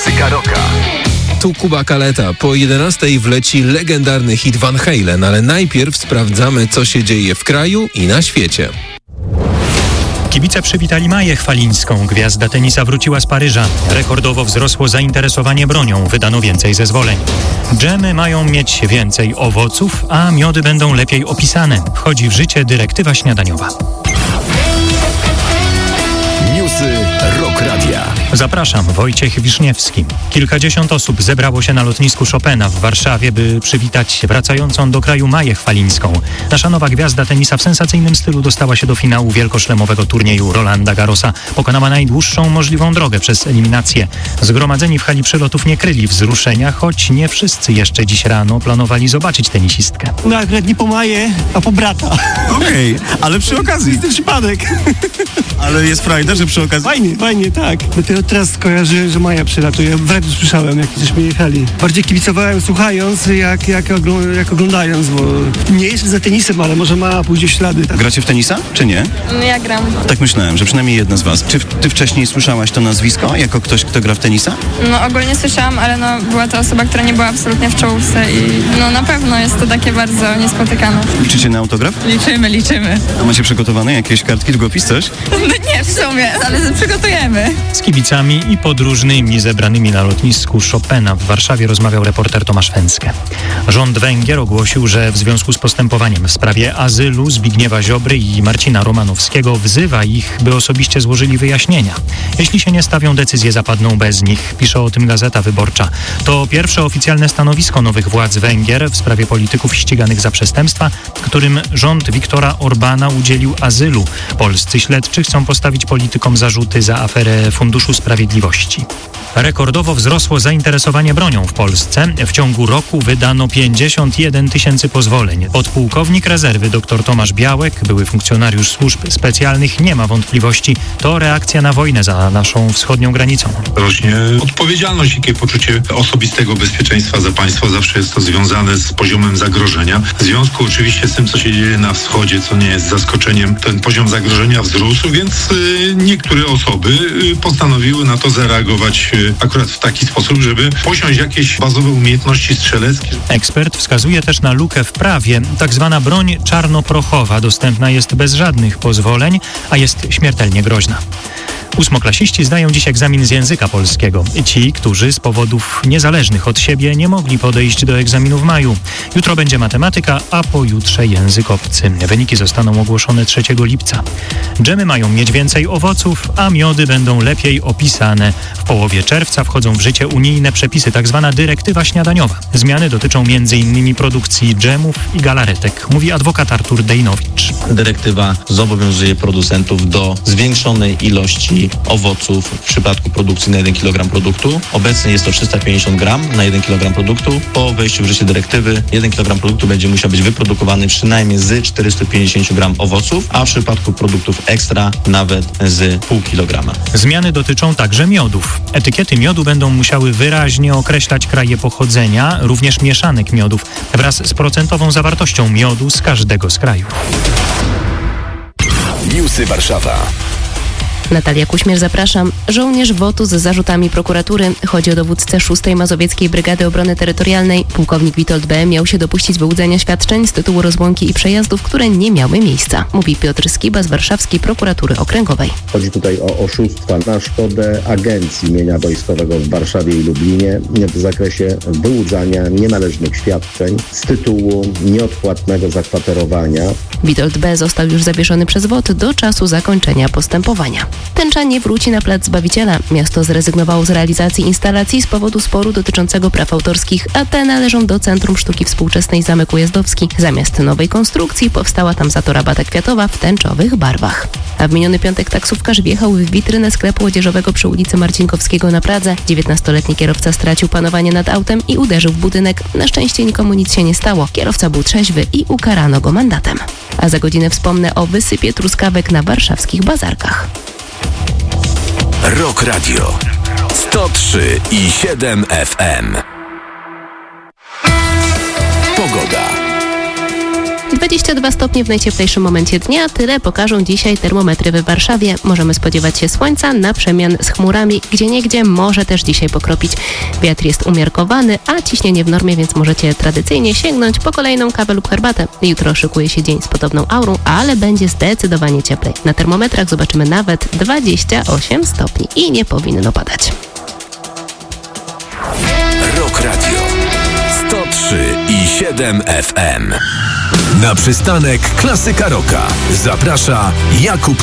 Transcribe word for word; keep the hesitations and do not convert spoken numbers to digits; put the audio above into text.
Muzyka Rocka. Tu Kuba Kaleta. Po jedenastej wleci legendarny hit Van Halen, ale najpierw sprawdzamy, co się dzieje w kraju i na świecie. Kibice przywitali Maję Chwalińską. Gwiazda tenisa wróciła z Paryża. Rekordowo wzrosło zainteresowanie bronią. Wydano więcej zezwoleń. Dżemy mają mieć więcej owoców, a miody będą lepiej opisane. Wchodzi w życie dyrektywa śniadaniowa. Newsy Rock Radia. Zapraszam, Wojciech Wiszniewski. Kilkadziesiąt osób zebrało się na lotnisku Chopina w Warszawie, by przywitać wracającą do kraju Maję Chwalińską. Nasza nowa gwiazda tenisa w sensacyjnym stylu dostała się do finału wielkoszlemowego turnieju Rolanda Garrosa. Pokonała najdłuższą możliwą drogę przez eliminację. Zgromadzeni w hali przylotów nie kryli wzruszenia, choć nie wszyscy jeszcze dziś rano planowali zobaczyć tenisistkę. No akurat nie po Maję, a po brata. Okej, okay, ale przy okazji. To przypadek. Ale jest frajda, że przy okazji... Fajnie, fajnie, tak. Dopiero teraz kojarzy, że Maja przylatuje. W radiu słyszałem, jak żeśmy jechali. Bardziej kibicowałem słuchając, jak, jak, ogl- jak oglądając, bo nie jestem za tenisem, ale może Maja pójdzie w ślady. Tak. Gracie w tenisa, czy nie? No ja gram. Tak myślałem, że przynajmniej jedna z was. Czy ty wcześniej słyszałaś to nazwisko, jako ktoś, kto gra w tenisa? No ogólnie słyszałam, ale no była to osoba, która nie była absolutnie w czołówce i no na pewno jest to takie bardzo niespotykane. Liczycie na autograf? Liczymy, liczymy. A macie przygotowane jakieś kartki, długopis, coś? No nie, w sumie, ale przygotujemy. Z kibicami i podróżnymi zebranymi na lotnisku Chopina w Warszawie rozmawiał reporter Tomasz Węckę. Rząd Węgier ogłosił, że w związku z postępowaniem w sprawie azylu Zbigniewa Ziobry i Marcina Romanowskiego wzywa ich, by osobiście złożyli wyjaśnienia. Jeśli się nie stawią, decyzje zapadną bez nich, pisze o tym Gazeta Wyborcza. To pierwsze oficjalne stanowisko nowych władz Węgier w sprawie polityków ściganych za przestępstwa, którym rząd Viktora Orbana udzielił azylu. Polscy śledczy chcą postawić politykom zarzuty za aferę Funduszu Sprawiedliwości. Rekordowo wzrosło zainteresowanie bronią w Polsce. W ciągu roku wydano pięćdziesiąt jeden tysięcy pozwoleń. Podpułkownik rezerwy dr Tomasz Białek, były funkcjonariusz służb specjalnych, nie ma wątpliwości. To reakcja na wojnę za naszą wschodnią granicą. Rośnie odpowiedzialność i takie poczucie osobistego bezpieczeństwa za państwo. Zawsze jest to związane z poziomem zagrożenia. W związku oczywiście z tym, co się dzieje na wschodzie, co nie jest zaskoczeniem, ten poziom zagrożenia wzrósł, więc y, niektóre osoby y, postanowiły na to zareagować y, akurat w taki sposób, żeby posiąść jakieś bazowe umiejętności strzeleckie. Ekspert wskazuje też na lukę w prawie. Tak zwana broń czarnoprochowa dostępna jest bez żadnych pozwoleń, a jest śmiertelnie groźna. Ósmoklasiści zdają dziś egzamin z języka polskiego. Ci, którzy z powodów niezależnych od siebie nie mogli podejść do egzaminu w maju. Jutro będzie matematyka, a pojutrze język obcy. Wyniki zostaną ogłoszone trzeciego lipca. Dżemy mają mieć więcej owoców, a miody będą lepiej opisane. W połowie czerwca wchodzą w życie unijne przepisy, tzw. dyrektywa śniadaniowa. Zmiany dotyczą między innymi produkcji dżemów i galaretek, mówi adwokat Artur Dejnowicz. Dyrektywa zobowiązuje producentów do zwiększonej ilości owoców w przypadku produkcji na jeden kilogram produktu. Obecnie jest to trzysta pięćdziesiąt gram na jeden kilogram produktu. Po wejściu w życie dyrektywy jeden kilogram produktu będzie musiał być wyprodukowany przynajmniej z czterysta pięćdziesiąt gram owoców, a w przypadku produktów ekstra nawet z pół kilograma. Zmiany dotyczą także miodów. Etykiety miodu będą musiały wyraźnie określać kraje pochodzenia, również mieszanek miodów, wraz z procentową zawartością miodu z każdego z krajów. Newsy Warszawa. Natalia Kuśmierz, zapraszam. Żołnierz W O T U z zarzutami prokuratury. Chodzi o dowódcę szóstej Mazowieckiej Brygady Obrony Terytorialnej. Pułkownik Witold B. miał się dopuścić wyłudzenia świadczeń z tytułu rozłąki i przejazdów, które nie miały miejsca. Mówi Piotr Skiba z Warszawskiej Prokuratury Okręgowej. Chodzi tutaj o oszustwa na szkodę Agencji Mienia Wojskowego w Warszawie i Lublinie w zakresie wyłudzania nienależnych świadczeń z tytułu nieodpłatnego zakwaterowania. Witold B. został już zawieszony przez W O T do czasu zakończenia postępowania. Tęcza nie wróci na Plac Zbawiciela. Miasto zrezygnowało z realizacji instalacji z powodu sporu dotyczącego praw autorskich, a te należą do Centrum Sztuki Współczesnej Zamek Ujazdowski. Zamiast nowej konstrukcji powstała tam zatora bata kwiatowa w tęczowych barwach. A w miniony piątek taksówkarz wjechał w witrynę sklepu odzieżowego przy ulicy Marcinkowskiego na Pradze. dziewiętnastoletni kierowca stracił panowanie nad autem i uderzył w budynek. Na szczęście nikomu nic się nie stało. Kierowca był trzeźwy i ukarano go mandatem. A za godzinę wspomnę o wysypie truskawek na warszawskich bazarkach. Rock Radio sto trzy i siedem F M. Pogoda. dwadzieścia dwa stopnie w najcieplejszym momencie dnia. Tyle pokażą dzisiaj termometry w Warszawie. Możemy spodziewać się słońca na przemian z chmurami. Gdzieniegdzie może też dzisiaj pokropić. Wiatr jest umiarkowany, a ciśnienie w normie, więc możecie tradycyjnie sięgnąć po kolejną kawę lub herbatę. Jutro szykuje się dzień z podobną aurą, ale będzie zdecydowanie cieplej. Na termometrach zobaczymy nawet dwadzieścia osiem stopni i nie powinno padać. Rock Radio sto trzy i siedem F M. Na przystanek Klasyka Rocka zaprasza Jakub